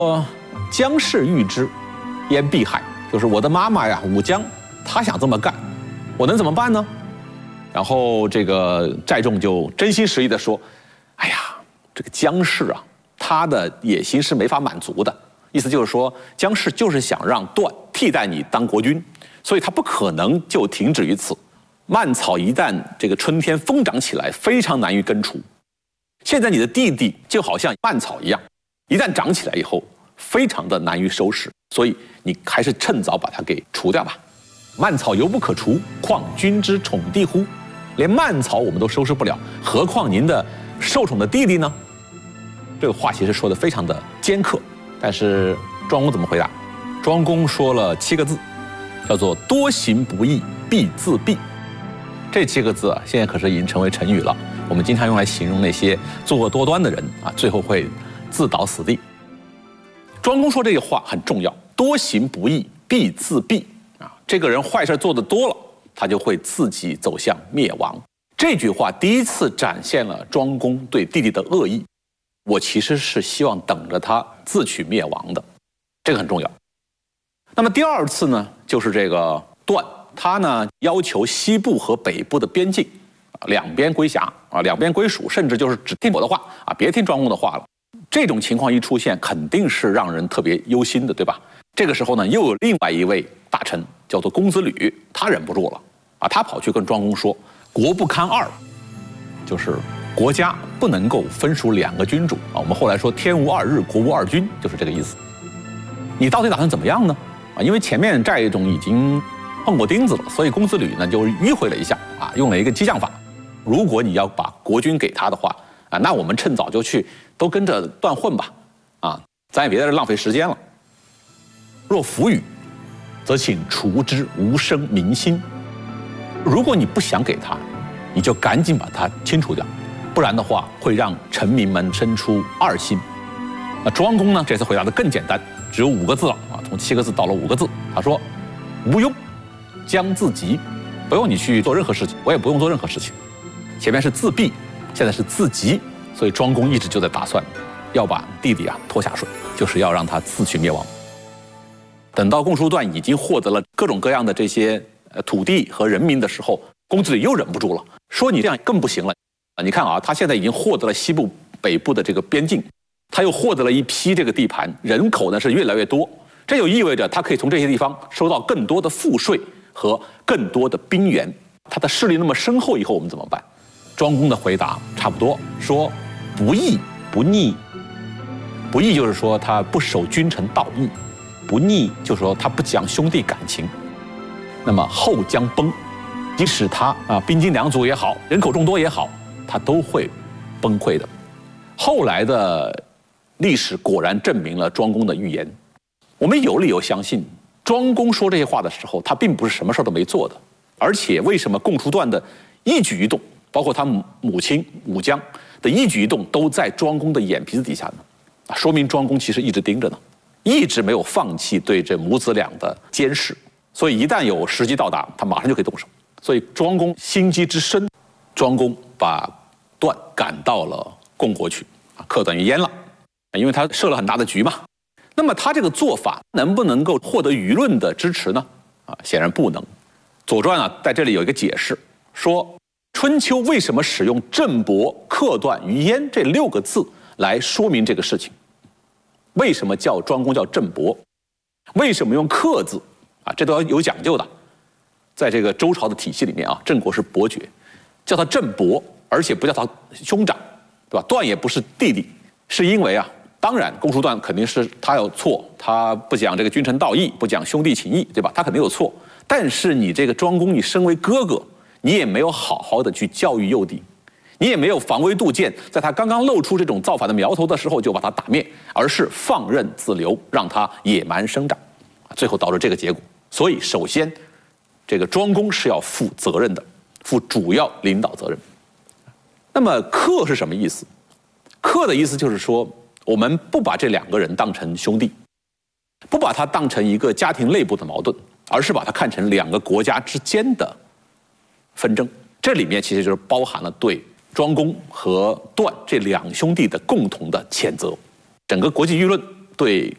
姜氏欲之，焉必害？就是我的妈妈呀，武姜，她想这么干，我能怎么办呢？然后这个寨众就真心实意地说：“哎呀，这个姜氏啊，他的野心是没法满足的。意思就是说，姜氏就是想让段替代你当国君，所以他不可能就停止于此。蔓草一旦这个春天疯长起来，非常难于根除。现在你的弟弟就好像蔓草一样，一旦长起来以后，非常的难于收拾，所以你还是趁早把它给除掉吧。蔓草犹不可除，况君之宠弟乎？连蔓草我们都收拾不了，何况您的受宠的弟弟呢？”这个话其实说的非常的尖刻，但是庄公怎么回答？庄公说了7个字，叫做“多行不义必自毙”。这7个字啊，现在可是已经成为成语了，我们经常用来形容那些作恶多端的人啊，最后会自倒死地。庄公说这句话很重要，“多行不义必自毙”啊，这个人坏事做得多了，他就会自己走向灭亡。这句话第一次展现了庄公对弟弟的恶意，我其实是希望等着他自取灭亡的，这个很重要。那么第二次呢，就是这个段，他呢要求西部和北部的边境两边归辖啊，两边归属，甚至就是只听我的话啊，别听庄公的话了。这种情况一出现，肯定是让人特别忧心的，对吧？这个时候呢，又有另外一位大臣叫做公子吕，他忍不住了啊，他跑去跟庄公说：“国不堪二，就是国家不能够分属2个君主啊。我们后来说天无2日，国无2君，就是这个意思。你到底打算怎么样呢？啊，因为前面寨众已经碰过钉子了，所以公子吕呢就迂回了一下啊，用了一个激将法。如果你要把国君给他的话啊，那我们趁早就去都跟着段混吧，啊，咱也别在这浪费时间了。若弗与，则请除之，无生民心。如果你不想给他，你就赶紧把他清除掉，不然的话会让臣民们生出2心。那庄公呢，这次回答的更简单，只有5个字了啊，从7个字到了5个字。他说：“无忧，将自急。”不用你去做任何事情，我也不用做任何事情。前面是自毙，现在是自急，所以庄公一直就在打算要把弟弟啊拖下水，就是要让他自取灭亡。等到共叔段已经获得了各种各样的这些土地和人民的时候，公子吕又忍不住了，说：“你这样更不行了啊！你看啊，他现在已经获得了西部、北部的这个边境，他又获得了一批这个地盘，人口呢是越来越多，这就意味着他可以从这些地方收到更多的赋税和更多的兵源。他的势力那么深厚，以后我们怎么办？”庄公的回答差不多说：“不义不逆。”不义就是说他不守君臣道义，不逆就是说他不讲兄弟感情。那么后将崩，即使他兵精粮足也好，人口众多也好，他都会崩溃的。后来的历史果然证明了庄公的预言。我们有理由相信，庄公说这些话的时候，他并不是什么事都没做的。而且为什么共叔段的一举一动，包括他母亲武姜的一举一动，都在庄公的眼皮子底下呢？说明庄公其实一直盯着呢，一直没有放弃对这母子俩的监视。所以一旦有时机到达，他马上就可以动手。所以庄公心机之深，庄公把段赶到了共国去，克段于鄢了，因为他设了很大的局嘛。那么他这个做法能不能够获得舆论的支持呢？显然不能。左传在这里有一个解释，说春秋为什么使用郑伯、克段于鄢这6个字来说明这个事情？为什么叫庄公叫郑伯？为什么用克字？这都要有讲究的。在这个周朝的体系里面郑国是伯爵，叫他郑伯，而且不叫他兄长，对吧？段也不是弟弟，是因为当然公叔段肯定是他有错，他不讲这个君臣道义，不讲兄弟情义，对吧？他肯定有错。但是你这个庄公，你身为哥哥，你也没有好好的去教育幼弟，你也没有防微杜渐，在他刚刚露出这种造反的苗头的时候就把他打灭，而是放任自流，让他野蛮生长，最后导致这个结果。所以首先这个庄公是要负责任的，负主要领导责任。那么克是什么意思？克的意思就是说，我们不把这2个人当成兄弟，不把它当成一个家庭内部的矛盾，而是把它看成2个国家之间的纷争。这里面其实就是包含了对庄公和段这2兄弟的共同的谴责。整个国际舆论对